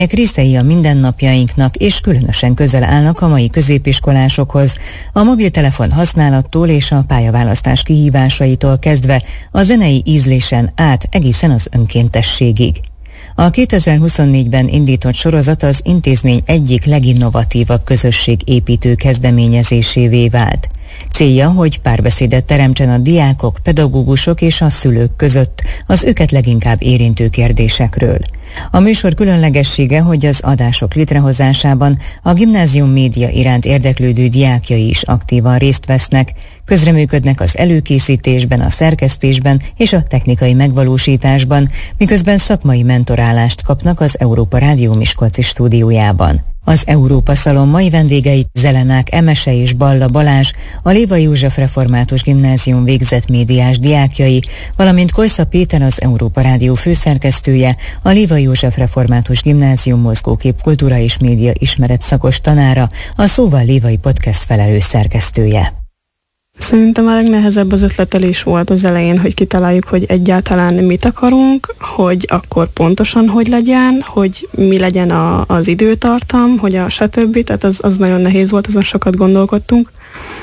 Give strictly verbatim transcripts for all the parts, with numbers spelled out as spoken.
részei a mindennapjainknak és különösen közel állnak a mai középiskolásokhoz, a mobiltelefon használattól és a pályaválasztás kihívásaitól kezdve a zenei ízlésen át egészen az önkéntességig. A kétezer-huszonnégyben indított sorozat az intézmény egyik leginnovatívabb közösségépítő kezdeményezésévé vált. Célja, hogy párbeszédet teremtsen a diákok, pedagógusok és a szülők között az őket leginkább érintő kérdésekről. A műsor különlegessége, hogy az adások létrehozásában a gimnázium média iránt érdeklődő diákjai is aktívan részt vesznek, közreműködnek az előkészítésben, a szerkesztésben és a technikai megvalósításban, miközben szakmai mentorálást kapnak az Európa Rádió Miskolci stúdiójában. Az Európa Szalon mai vendégeit Zelenák Emese és Balla Balázs, a Lévai József Református Gimnázium végzett médiás diákjai, valamint Kojsza Péter, az Európa Rádió főszerkesztője, a Lévai József Református Gimnázium mozgókép, kultúra és média ismeret szakos tanára, a Szóval Lévai podcast felelős szerkesztője. Szerintem a legnehezebb az ötletelés volt az elején, hogy kitaláljuk, hogy egyáltalán mit akarunk, hogy akkor pontosan hogy legyen, hogy mi legyen a, az időtartam, hogy a stb. Tehát az, az nagyon nehéz volt, azon sokat gondolkodtunk.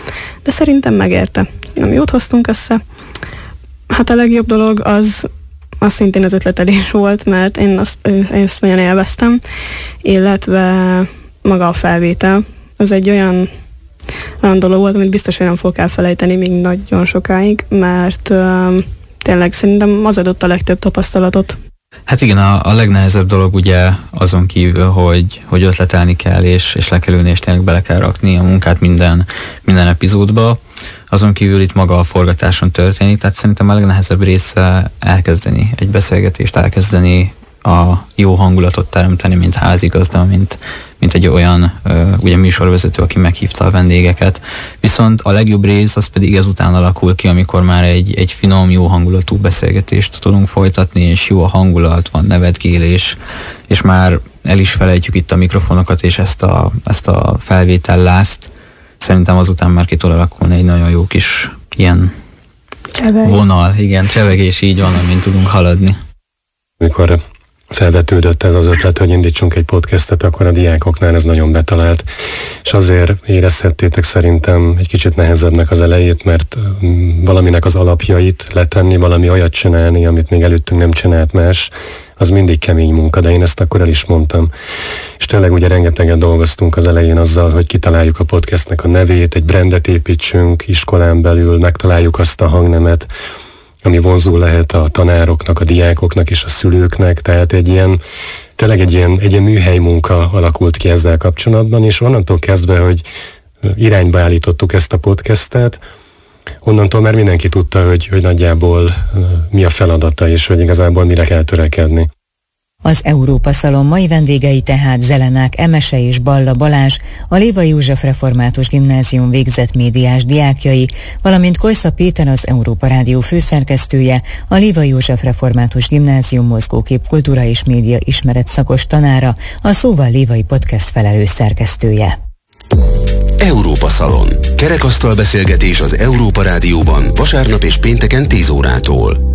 De szerintem megérte. Nem jót hoztunk össze. Hát a legjobb dolog az, az szintén az ötletelés volt, mert én azt, én ezt nagyon élveztem, illetve maga a felvétel. Az egy olyan olyan dolog volt, amit biztos, hogy nem fogok elfelejteni még nagyon sokáig, mert uh, tényleg szerintem az adott a legtöbb tapasztalatot. Hát igen, a, a legnehezebb dolog ugye azon kívül, hogy, hogy ötletelni kell, és, és le kell ülni, és tényleg bele kell rakni a munkát minden, minden epizódba. Azon kívül itt maga a forgatáson történik, tehát szerintem a legnehezebb része elkezdeni egy beszélgetést, elkezdeni a jó hangulatot teremteni, mint házigazda, mint, mint egy olyan uh, ugye műsorvezető, aki meghívta a vendégeket. Viszont a legjobb rész az pedig ezután alakul ki, amikor már egy, egy finom, jó hangulatú beszélgetést tudunk folytatni, és jó a hangulat, van nevetgélés, és már el is felejtjük itt a mikrofonokat, és ezt a, ezt a felvétellást. Szerintem azután már ki tud alakulni egy nagyon jó kis ilyen Cseveg. vonal, igen, csevegés, így van, amin tudunk haladni. Amikor felvetődött ez az ötlet, hogy indítsunk egy podcastet, akkor a diákoknál ez nagyon betalált, és azért érezhettétek szerintem egy kicsit nehezebbnek az elejét, mert valaminek az alapjait letenni, valami olyat csinálni, amit még előttünk nem csinált más, az mindig kemény munka, de én ezt akkor el is mondtam. És tényleg ugye rengeteget dolgoztunk az elején azzal, hogy kitaláljuk a podcastnek a nevét, egy brandet építsünk iskolán belül, megtaláljuk azt a hangnemet, ami vonzó lehet a tanároknak, a diákoknak és a szülőknek, tehát egy ilyen, tényleg egy ilyen, egy ilyen műhely munka alakult ki ezzel kapcsolatban, és onnantól kezdve, hogy irányba állítottuk ezt a podcastet, onnantól már mindenki tudta, hogy, hogy nagyjából mi a feladata, és hogy igazából mire kell törekedni. Az Európa Szalon mai vendégei tehát Zelenák Emese és Balla Balázs, a Lévai József Református Gimnázium végzett médiás diákjai, valamint Kojsza Péter, az Európa Rádió főszerkesztője, a Lévai József Református Gimnázium mozgókép, kultúra és média ismeret szakos tanára, a Szóval Lévai podcast felelős szerkesztője. Európa Szalon. Kerekasztal beszélgetés az Európa Rádióban vasárnap és pénteken tíz órától.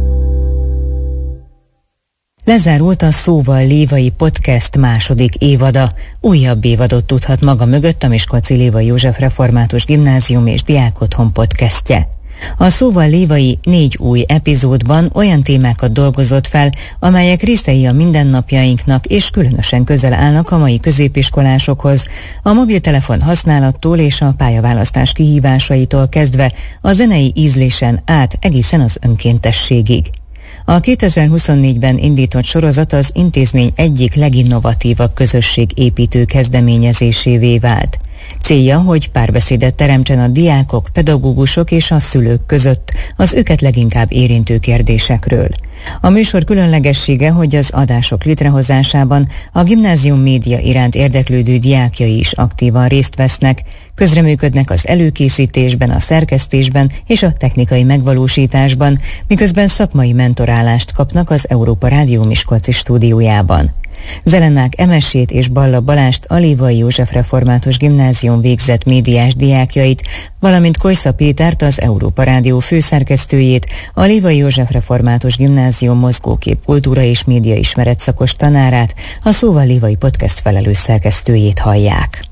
Lezárult a Szóval Lévai podcast második évada. Újabb évadot tudhat maga mögött a Miskolci Lévai József Református Gimnázium és Diákotthon podcastje. A Szóval Lévai négy új epizódban olyan témákat dolgozott fel, amelyek részei a mindennapjainknak és különösen közel állnak a mai középiskolásokhoz, a mobiltelefon használattól és a pályaválasztás kihívásaitól kezdve a zenei ízlésen át egészen az önkéntességig. A kétezer-huszonnégyben indított sorozat az intézmény egyik leginnovatívabb közösségépítő kezdeményezésévé vált. Célja, hogy párbeszédet teremtsen a diákok, pedagógusok és a szülők között az őket leginkább érintő kérdésekről. A műsor különlegessége, hogy az adások létrehozásában a gimnázium média iránt érdeklődő diákjai is aktívan részt vesznek, közreműködnek az előkészítésben, a szerkesztésben és a technikai megvalósításban, miközben szakmai mentorálást kapnak az Európa Rádió Miskolci stúdiójában. Zelennák Emesét és Balla Balást, a Lévai József Református Gimnázium végzett médiás diákjait, valamint Kojsza Pétert, az Európa Rádió főszerkesztőjét, a Lévai József Református Gimnázium mozgókép, kultúra és média ismeret szakos tanárát, a Szóval Lévai Podcast felelős szerkesztőjét hallják.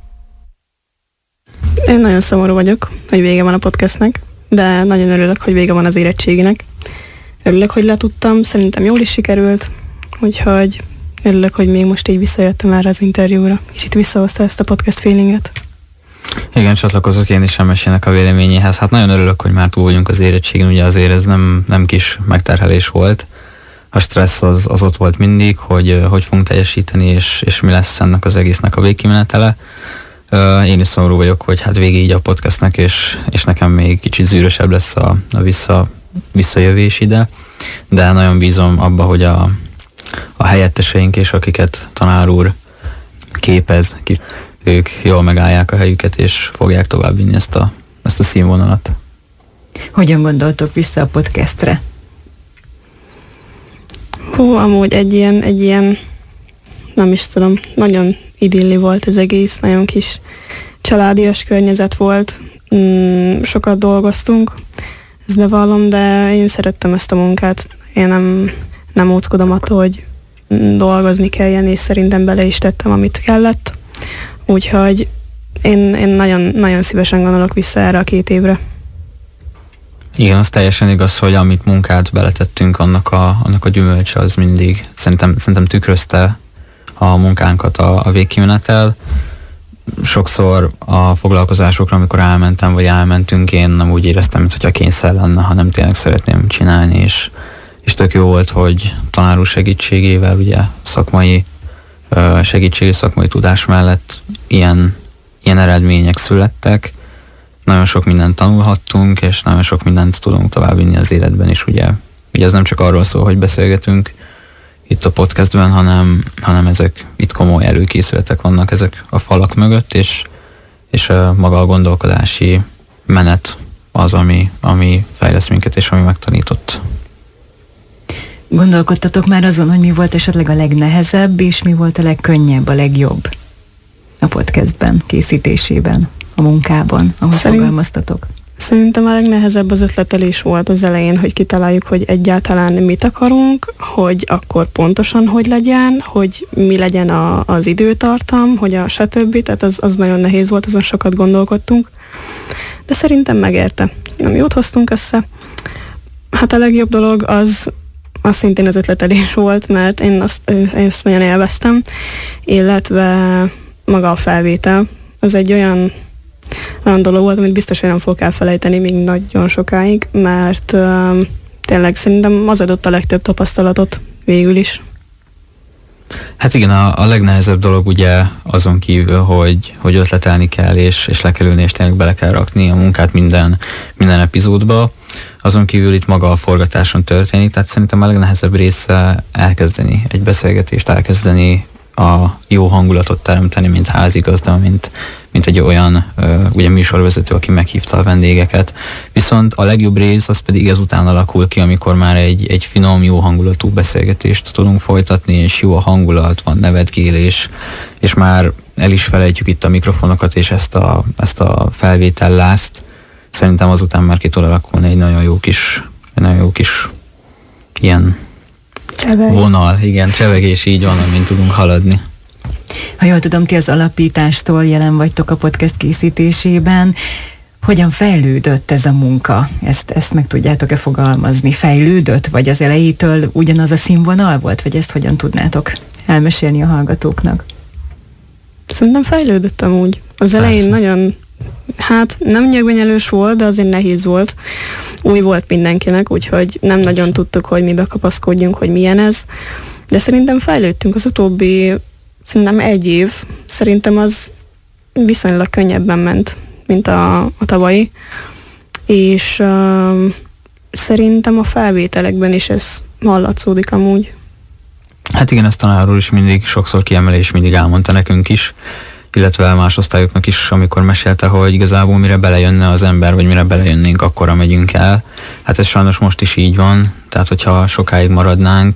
Én nagyon szomorú vagyok, hogy vége van a podcastnek, de nagyon örülök, hogy vége van az érettséginek. Örülök, hogy letudtam, szerintem jól is sikerült, úgyhogy örülök, hogy még most így visszajöttem erre az interjúra. Kicsit visszahozta ezt a podcast feelinget. Igen, csatlakozok én is Emesének a véleményéhez. Hát nagyon örülök, hogy már túl vagyunk az érettségén, ugye azért ez nem, nem kis megterhelés volt. A stressz az, az ott volt mindig, hogy hogy fogunk teljesíteni, és, és mi lesz ennek az egésznek a végkimenetele. Én is szomorú vagyok, hogy hát végig így a podcastnek, és, és nekem még kicsit zűrösebb lesz a, a vissza, visszajövés ide, de nagyon bízom abba, hogy a, a helyetteseink és akiket tanár úr képez, ők jól megállják a helyüket, és fogják továbbvinni ezt a, ezt a színvonalat. Hogyan gondoltok vissza a podcastre? Hú, amúgy egy ilyen, egy ilyen, nem is tudom, nagyon idilli volt az egész, nagyon kis családias környezet volt, mm, sokat dolgoztunk, ezt bevallom, de én szerettem ezt a munkát. Én nem, nem óckodom attól, hogy dolgozni kelljen, és szerintem bele is tettem, amit kellett. Úgyhogy én, én nagyon, nagyon szívesen gondolok vissza erre a két évre. Igen, az teljesen igaz, hogy amit munkát beletettünk, annak a, annak a gyümölcse az mindig szerintem, szerintem tükrözte a munkánkat a, a végkimenetel. Sokszor a foglalkozásokra, amikor elmentem, vagy elmentünk, én nem úgy éreztem, mintha kényszer lenne, hanem tényleg szeretném csinálni, és, és tök jó volt, hogy tanár úr segítségével, ugye szakmai segítség és szakmai tudás mellett ilyen, ilyen eredmények születtek. Nagyon sok mindent tanulhattunk, és nagyon sok mindent tudunk továbbvinni az életben is, ugye. Ugye ez nem csak arról szól, hogy beszélgetünk itt a podcastben, hanem, hanem ezek itt komoly előkészületek vannak ezek a falak mögött, és, és a maga a gondolkodási menet az, ami, ami fejleszt minket, és ami megtanított. Gondolkodtatok már azon, hogy mi volt esetleg a legnehezebb, és mi volt a legkönnyebb, a legjobb a podcastben, készítésében, a munkában, ahol Szerint, fogalmaztatok? Szerintem a legnehezebb az ötletelés volt az elején, hogy kitaláljuk, hogy egyáltalán mit akarunk, hogy akkor pontosan hogy legyen, hogy mi legyen a, az időtartam, hogy a stb. Tehát az, az nagyon nehéz volt, azon sokat gondolkodtunk. De szerintem megérte. Nem jót hoztunk össze. Hát a legjobb dolog az, az szintén az ötletelés volt, mert én azt, én ezt nagyon élveztem, illetve maga a felvétel. Az egy olyan olyan dolog volt, amit biztos, hogy nem fogok elfelejteni még nagyon sokáig, mert uh, tényleg szerintem az adott a legtöbb tapasztalatot végül is. Hát igen, a, a legnehezebb dolog ugye azon kívül, hogy, hogy ötletelni kell, és, és le kell ülni, és tényleg bele kell rakni a munkát minden, minden epizódba. Azon kívül itt maga a forgatáson történik, tehát szerintem a legnehezebb része elkezdeni egy beszélgetést, elkezdeni a jó hangulatot teremteni, mint házigazda, mint, mint egy olyan uh, ugye műsorvezető, aki meghívta a vendégeket. Viszont a legjobb rész az pedig ezután alakul ki, amikor már egy, egy finom, jó hangulatú beszélgetést tudunk folytatni, és jó a hangulat, van nevetgélés, és már el is felejtjük itt a mikrofonokat, és ezt a, ezt a felvétellást. Szerintem azután már ki tud alakulni egy nagyon jó kis, egy nagyon jó kis ilyen Cseveg. vonal, igen, csevegés, így van, amin tudunk haladni. Ha jól tudom, ti az alapítástól jelen vagytok a podcast készítésében. Hogyan fejlődött ez a munka? Ezt, ezt meg tudjátok-e fogalmazni? Fejlődött? Vagy az elejétől ugyanaz a színvonal volt? Vagy ezt hogyan tudnátok elmesélni a hallgatóknak? Szerintem fejlődött amúgy. Az elején Persze. nagyon, hát nem nyögvenyelős volt, de azért nehéz volt. Új volt mindenkinek, úgyhogy nem nagyon tudtuk, hogy mibe kapaszkodjunk, hogy milyen ez. De szerintem fejlődtünk az utóbbi, szerintem egy év, szerintem az viszonylag könnyebben ment, mint a, a tavalyi. És uh, szerintem a felvételekben is ez hallatszódik amúgy. Hát igen, ezt tanár úr is mindig sokszor kiemeli, és mindig elmondta nekünk is, illetve más osztályoknak is, amikor mesélte, hogy igazából mire belejönne az ember, vagy mire belejönnénk, akkorra megyünk el. Hát ez sajnos most is így van, tehát hogyha sokáig maradnánk,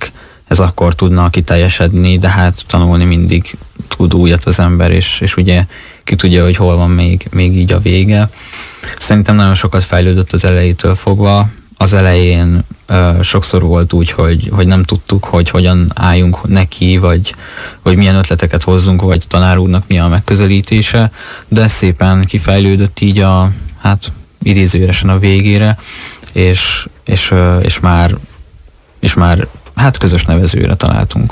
ez akkor tudna kiteljesedni, de hát tanulni mindig tud újat az ember, és, és ugye ki tudja, hogy hol van még, még így a vége. Szerintem nagyon sokat fejlődött az elejétől fogva. Az elején uh, sokszor volt úgy, hogy, hogy nem tudtuk, hogy hogyan álljunk neki, vagy, vagy milyen ötleteket hozzunk, vagy tanár úrnak mi a megközelítése, de szépen kifejlődött így a, hát idézőjelesen a végére, és, és, uh, és már, és már hát közös nevezőre találtunk.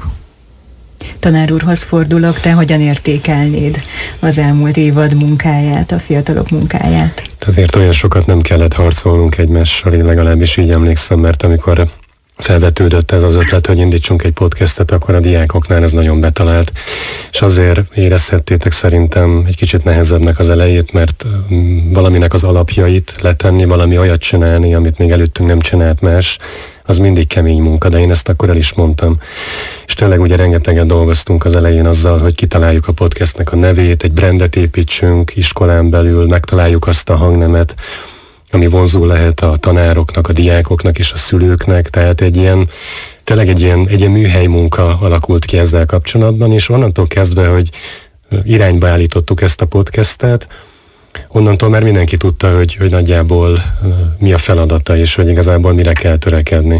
Tanár úrhoz fordulok, te hogyan értékelnéd az elmúlt évad munkáját, a fiatalok munkáját? Azért olyan sokat nem kellett harcolnunk egymással, én legalábbis így emlékszem, mert amikor felvetődött ez az ötlet, hogy indítsunk egy podcastet, akkor a diákoknál ez nagyon betalált, és azért érezhettétek szerintem egy kicsit nehezebbnek az elejét, mert valaminek az alapjait letenni, valami olyat csinálni, amit még előttünk nem csinált más, az mindig kemény munka, de én ezt akkor el is mondtam. És tényleg ugye rengeteget dolgoztunk az elején azzal, hogy kitaláljuk a podcastnek a nevét, egy brandet építsünk iskolán belül, megtaláljuk azt a hangnemet, ami vonzó lehet a tanároknak, a diákoknak és a szülőknek, tehát egy ilyen, tényleg egy ilyen, egy ilyen műhely munka alakult ki ezzel kapcsolatban, és onnantól kezdve, hogy irányba állítottuk ezt a podcastet, onnantól már mindenki tudta, hogy, hogy nagyjából mi a feladata, és hogy igazából mire kell törekedni.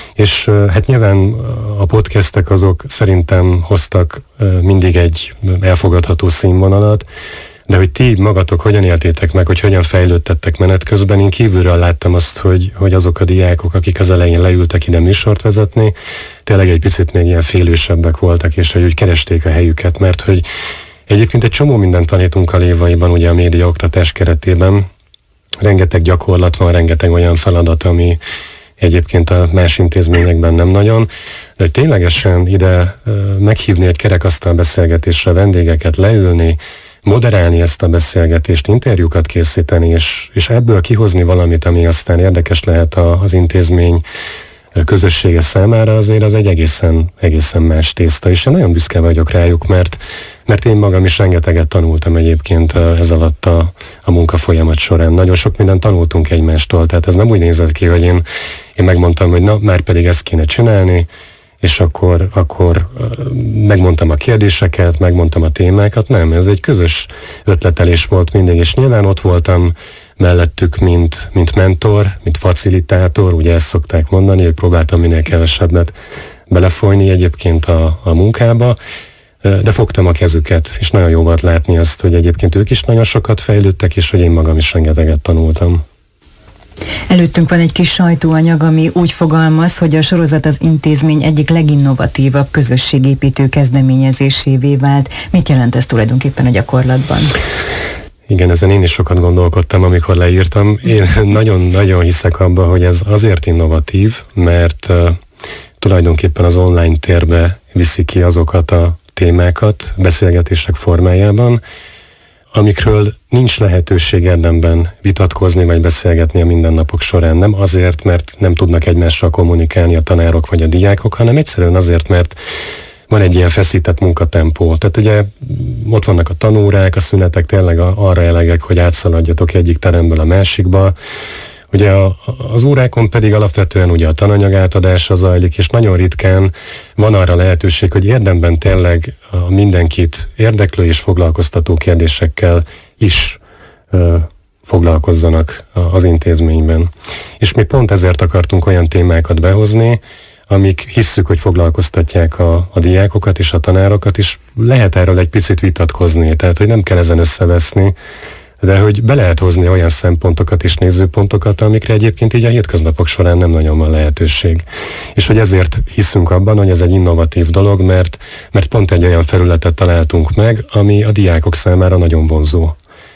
És hát nyilván a podcastek azok szerintem hoztak mindig egy elfogadható színvonalat, de hogy ti magatok hogyan éltétek meg, hogy hogyan fejlődtettek menet közben, én kívülről láttam azt, hogy, hogy azok a diákok, akik az elején leültek ide műsort vezetni, tényleg egy picit még ilyen félősebbek voltak, és hogy úgy keresték a helyüket, mert hogy egyébként egy csomó mindent tanítunk a Lévaiban, ugye a médiaoktatás keretében. Rengeteg gyakorlat van, rengeteg olyan feladat, ami egyébként a más intézményekben nem nagyon. De hogy ténylegesen ide meghívni egy kerekasztal beszélgetésre vendégeket, leülni, moderálni ezt a beszélgetést, interjúkat készíteni, és, és ebből kihozni valamit, ami aztán érdekes lehet a, az intézmény közössége számára, azért az egy egészen, egészen más tészta, és én nagyon büszke vagyok rájuk, mert, mert én magam is rengeteget tanultam egyébként ez alatt a, a munkafolyamat során. Nagyon sok mindent tanultunk egymástól, tehát ez nem úgy nézett ki, hogy én, én megmondtam, hogy na, már pedig ezt kéne csinálni, és akkor, akkor megmondtam a kérdéseket, megmondtam a témákat. Nem, ez egy közös ötletelés volt mindig, és nyilván ott voltam mellettük, mint, mint mentor, mint facilitátor, ugye ezt szokták mondani, hogy próbáltam minél kevesebbet belefolyni egyébként a, a munkába, de fogtam a kezüket, és nagyon jó volt látni azt, hogy egyébként ők is nagyon sokat fejlődtek, és hogy én magam is rengeteget tanultam. Előttünk van egy kis sajtóanyag, ami úgy fogalmaz, hogy a sorozat az intézmény egyik leginnovatívabb közösségépítő kezdeményezésévé vált. Mit jelent ez tulajdonképpen a gyakorlatban? Igen, ezen én is sokat gondolkodtam, amikor leírtam. Én nagyon-nagyon hiszek abban, hogy ez azért innovatív, mert uh, tulajdonképpen az online térbe viszi ki azokat a témákat beszélgetések formájában, amikről nincs lehetőség érdemben vitatkozni vagy beszélgetni a mindennapok során. Nem azért, mert nem tudnak egymással kommunikálni a tanárok vagy a diákok, hanem egyszerűen azért, mert van egy ilyen feszített munkatempó. Tehát ugye ott vannak a tanórák, a szünetek tényleg arra elegek, hogy átszaladjatok egyik teremből a másikba. Ugye a, az órákon pedig alapvetően ugye a tananyag átadása zajlik, és nagyon ritkán van arra lehetőség, hogy érdemben tényleg a mindenkit érdeklő és foglalkoztató kérdésekkel is ö, foglalkozzanak az intézményben. És mi pont ezért akartunk olyan témákat behozni, amik hisszük, hogy foglalkoztatják a, a diákokat és a tanárokat, és lehet erről egy picit vitatkozni, tehát hogy nem kell ezen összeveszni, de hogy be lehet hozni olyan szempontokat és nézőpontokat, amikre egyébként így a hétköznapok során nem nagyon van lehetőség. És hogy ezért hiszünk abban, hogy ez egy innovatív dolog, mert, mert pont egy olyan felületet találtunk meg, ami a diákok számára nagyon vonzó.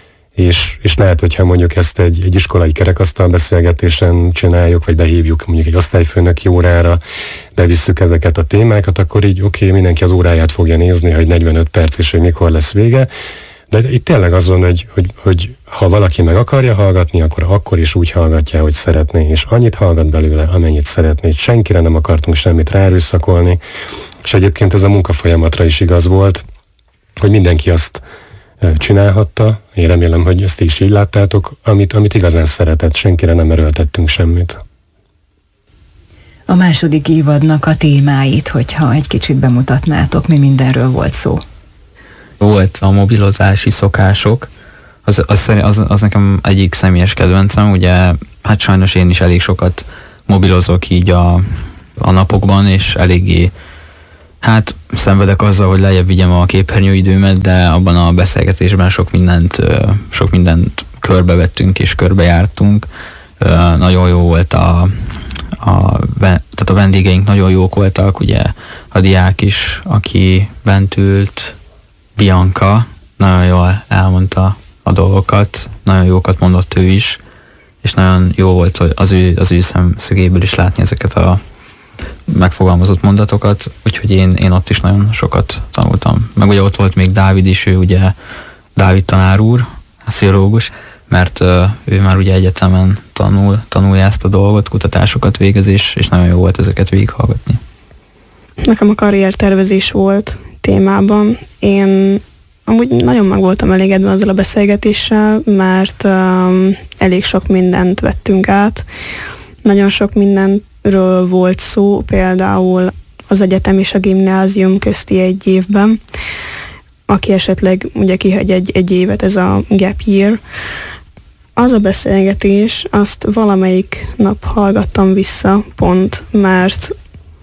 És, és lehet, hogyha mondjuk ezt egy, egy iskolai kerekasztal beszélgetésen csináljuk, vagy behívjuk mondjuk egy osztályfőnöki órára, bevisszük ezeket a témákat, akkor így oké, okay, mindenki az óráját fogja nézni, hogy negyvenöt perc és hogy mikor lesz vége. De itt tényleg az van, hogy, hogy, hogy ha valaki meg akarja hallgatni, akkor akkor is úgy hallgatja, hogy szeretné, és annyit hallgat belőle, amennyit szeretné. Senkire nem akartunk semmit ráerőszakolni, és egyébként ez a munkafolyamatra is igaz volt, hogy mindenki azt csinálhatta. Én remélem, hogy ezt is így láttátok, amit, amit igazán szeretett, senkire nem erőltettünk semmit. A második évadnak a témáit, hogyha egy kicsit bemutatnátok, mi mindenről volt szó. Volt a mobilozási szokások, az, az, az, az nekem egyik személyes kedvencem, ugye hát sajnos én is elég sokat mobilozok így a, a napokban, és eléggé hát szenvedek azzal, hogy lejjebb vigyem a képernyőidőmet, de abban a beszélgetésben sok mindent, sok mindent körbevettünk és körbejártunk. Nagyon jó volt a, a, tehát a vendégeink nagyon jók voltak, ugye a diák is, aki bent ült, Bianca, nagyon jól elmondta a dolgokat, nagyon jókat mondott ő is, és nagyon jó volt, hogy az ő, az ő szemszögéből is látni ezeket a megfogalmazott mondatokat, úgyhogy én, én ott is nagyon sokat tanultam. Meg ugye ott volt még Dávid is, ő ugye Dávid tanár úr, a pszichológus, mert uh, ő már ugye egyetemen tanul, tanulja ezt a dolgot, kutatásokat végez, és, és nagyon jó volt ezeket végighallgatni. Nekem a karriertervezés volt témában. Én amúgy nagyon meg voltam elégedve azzal a beszélgetéssel, mert um, elég sok mindent vettünk át. Nagyon sok mindenről volt szó, például az egyetem és a gimnázium közti egy évben. Aki esetleg ugye kihagy egy, egy évet, ez a gap year. Az a beszélgetés, azt valamelyik nap hallgattam vissza pont, mert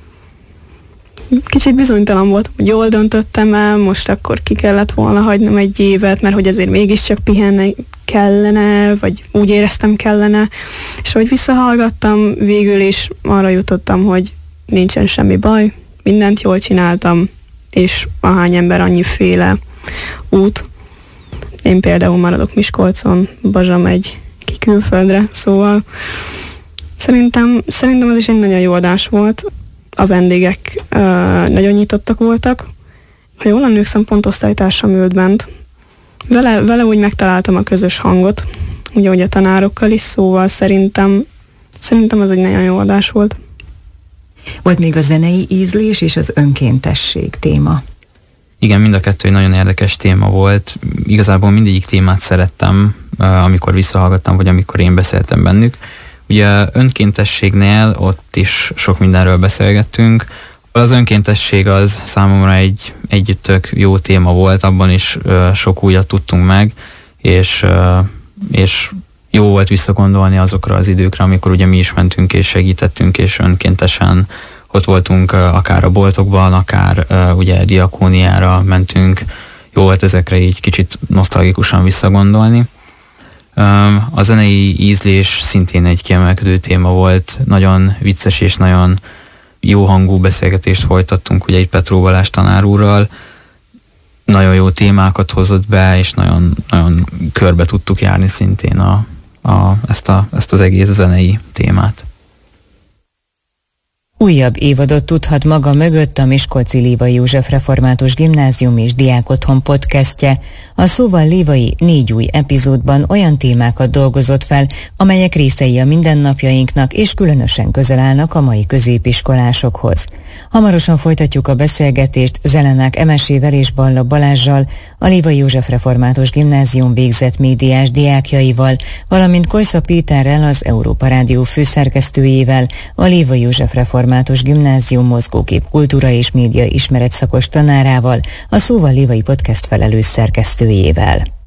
kicsit bizonytalan voltam, hogy jól döntöttem el, most akkor ki kellett volna hagynom egy évet, mert hogy azért mégiscsak pihenni kellene, vagy úgy éreztem kellene. És ahogy visszahallgattam, végül is arra jutottam, hogy nincsen semmi baj, mindent jól csináltam, és ahány ember annyiféle út. Én például maradok Miskolcon, Bazsa megy ki külföldre, szóval szerintem, szerintem az is egy nagyon jó adás volt. A vendégek uh, nagyon nyitottak voltak. Ha jól emlékszem, pont osztálytársam ült bent. Vele, vele úgy megtaláltam a közös hangot, ugye, ugye a tanárokkal is, szóval szerintem, szerintem az egy nagyon jó adás volt. Volt még a zenei ízlés és az önkéntesség téma. Igen, mind a kettő egy nagyon érdekes téma volt. Igazából mindegyik témát szerettem, amikor visszahallgattam, vagy amikor én beszéltem bennük. Ugye önkéntességnél ott is sok mindenről beszélgettünk. Az önkéntesség az számomra egy, egy tök jó téma volt, abban is sok újat tudtunk meg, és, és jó volt visszagondolni azokra az időkre, amikor ugye mi is mentünk és segítettünk, és önkéntesen ott voltunk akár a boltokban, akár ugye diakóniára mentünk. Jó volt ezekre így kicsit nosztalgikusan visszagondolni. A zenei ízlés szintén egy kiemelkedő téma volt, nagyon vicces és nagyon jó hangú beszélgetést folytattunk ugye egy Petró Balázs tanár úrral. Nagyon jó témákat hozott be, és nagyon, nagyon körbe tudtuk járni szintén a, a, ezt, a, ezt az egész zenei témát. Újabb évadot tudhat maga mögött a Miskolci Lévai József Református Gimnázium és Diákotthon podcastje. A Szóval Lévai négy új epizódban olyan témákat dolgozott fel, amelyek részei a mindennapjainknak és különösen közel állnak a mai középiskolásokhoz. Hamarosan folytatjuk a beszélgetést Zelenák Emesével és Balla Balázssal, a Lévai József Református Gimnázium végzett médiás diákjaival, valamint Kojsza Péterrel, az Európa Rádió főszerkesztőjével, a Lévai József Református Gimnázium mozgókép kultúra és média ismeretszakos tanárával, a Szóval Lévai podcast felelős szerkesztőjével.